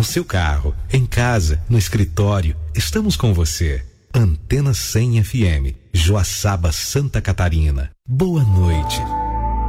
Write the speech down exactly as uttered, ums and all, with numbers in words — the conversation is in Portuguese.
no seu carro, em casa, no escritório, estamos com você. Antena cem F M, Joaçaba, Santa Catarina. Boa noite.